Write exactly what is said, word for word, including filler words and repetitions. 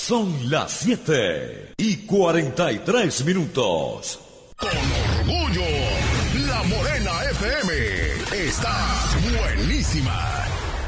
Son las siete y cuarenta y tres minutos. Con orgullo, La Morena F M está buenísima.